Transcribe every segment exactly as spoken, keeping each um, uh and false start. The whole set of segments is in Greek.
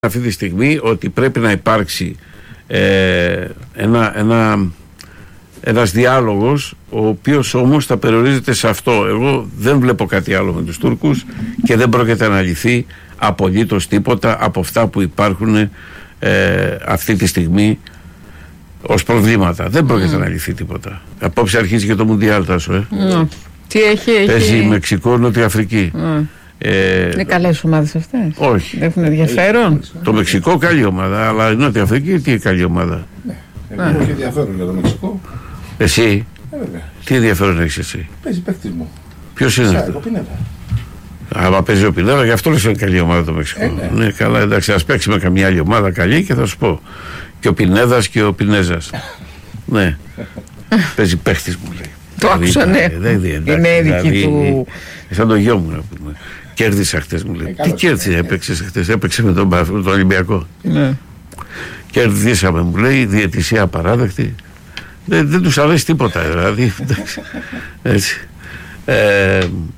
αυτή τη στιγμή ότι πρέπει να υπάρξει ε, ένα, ένα, ένας διάλογος, ο οποίος όμως θα περιορίζεται σε αυτό. Εγώ δεν βλέπω κάτι άλλο με τους Τούρκους και δεν πρόκειται να λυθεί απολύτως τίποτα από αυτά που υπάρχουν ε, αυτή τη στιγμή ως προβλήματα. Δεν πρόκειται mm. να λυθεί τίποτα. Απόψε αρχίζει και το Μουντιάλ, Τάσο. Ε. Mm. Τι έχει, έχει... Παίζει Μεξικό, Νότια Αφρική. Mm. Ε, είναι καλές ομάδες αυτές? Όχι. Δεν έχουν ενδιαφέρον? Το Μεξικό καλή ομάδα, αλλά η Νότια Αφρική τι καλή ομάδα? Ναι, εγώ έχω ενδιαφέρον για το Μεξικό. Εσύ? Ε, βέβαια. Τι ενδιαφέρον έχεις εσύ? Παίζει παίκτης μου. Ποιος είναι? Σάρκο Πινέδα. Άμα παίζει ο Πινέδα, γι' αυτό λες είναι καλή ομάδα το Μεξικό. Ε, ναι. ναι, καλά, εντάξει, ας παίξει με καμιά άλλη ομάδα καλή και θα σου πω. Και ο Πινέδας και ο Πινέζας. ναι. Παίζει παίκτης μου, λέει. Το άκουσα, ναι. Είναι έδικη του. Σαν το γιο μου, να πούμε. Κέρδισα χτες, μου λέει. Ε, τι κέρδισε, έπαιξε χτες? Έπαιξε με τον, με τον Ολυμπιακό. Ναι. Κερδίσαμε, μου λέει, διαιτησία απαράδεκτη. Δεν, δεν τους αρέσει τίποτα, δηλαδή. Έτσι. Ε,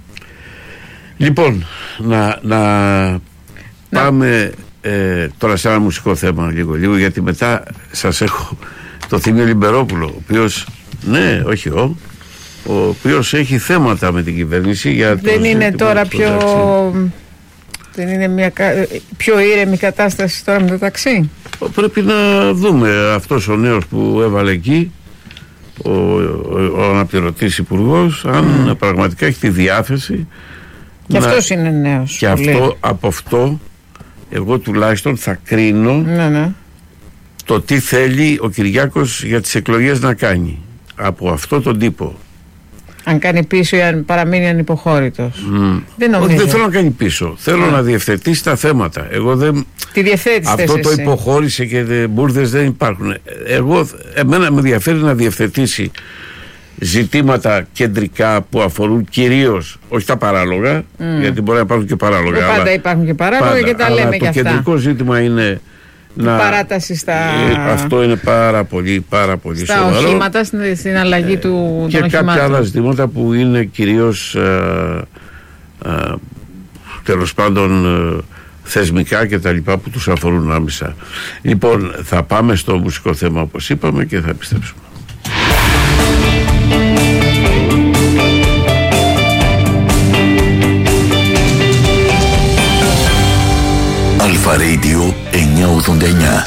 λοιπόν, να, να πάμε ε, τώρα σε ένα μουσικό θέμα λίγο, λίγο, γιατί μετά σας έχω το Θήμιο Λιμπερόπουλο, ο οποίος, ναι, όχι ο, ο οποίος έχει θέματα με την κυβέρνηση για το δεν είναι τώρα πιο ταξί. Δεν είναι μια πιο ήρεμη κατάσταση τώρα με το ταξί? Πρέπει να δούμε αυτός ο νέος που έβαλε εκεί, ο, ο, ο αναπληρωτής υπουργός, αν mm. πραγματικά έχει τη διάθεση. Και να... αυτός είναι νέος. Και αυτό, από αυτό εγώ τουλάχιστον θα κρίνω ναι, ναι. το τι θέλει ο Κυριάκος για τις εκλογές να κάνει. Από αυτό τον τύπο. Αν κάνει πίσω ή αν παραμείνει ανυποχώρητος. Mm. Δεν νομίζω. Δεν θέλω να κάνει πίσω. Θέλω yeah. να διευθετήσει τα θέματα. Εγώ δεν... Τη διευθέτηση. Αυτό το εσύ. υποχώρησε και δε, μπουρδες δεν υπάρχουν. Εγώ, εμένα με ενδιαφέρει να διευθετήσει ζητήματα κεντρικά που αφορούν κυρίως, όχι τα παράλογα, mm. γιατί μπορεί να υπάρχουν και παράλογα. Πάντα αλλά, υπάρχουν και παράλογα πάντα, και τα λέμε αλλά και αυτά. Το κεντρικό ζήτημα είναι να, παράταση στα... ε, αυτό είναι πάρα πολύ, πάρα πολύ στα σοβαρό. Στα οχήματα, στην, στην αλλαγή ε, του και των κάποια οχημάτων. άλλα ζητήματα που είναι κυρίως ε, ε, τέλος πάντων ε, θεσμικά και τα λοιπά που τους αφορούν άμεσα. Λοιπόν, θα πάμε στο μουσικό θέμα όπως είπαμε και θα επιστρέψουμε. Αλφα Radio εννιακόσια ογδόντα εννιά.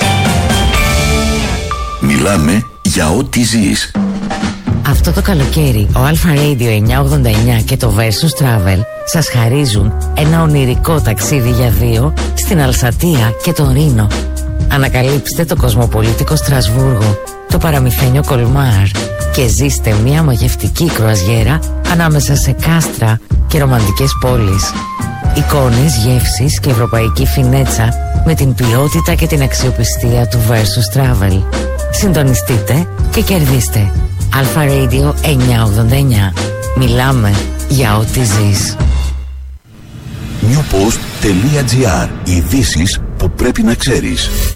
Μιλάμε για ό,τι ζεις. Αυτό το καλοκαίρι ο Αλφα Radio εννιακόσια ογδόντα εννιά και το Versus Travel σας χαρίζουν ένα ονειρικό ταξίδι για δύο στην Αλσατία και τον Ρήνο. Ανακαλύψτε το κοσμοπολίτικο Στρασβούργο, το παραμυθένιο Κολμάρ και ζήστε μια μαγευτική κρουαζιέρα ανάμεσα σε κάστρα και ρομαντικές πόλεις. Εικόνες, γεύσεις και ευρωπαϊκή φινέτσα με την ποιότητα και την αξιοπιστία του Versus Travel. Συντονιστείτε και κερδίστε. Αλφα Radio εννιακόσια ογδόντα εννιά. Μιλάμε για ό,τι ζεις. newpost.gr. Ειδήσεις που πρέπει να ξέρεις.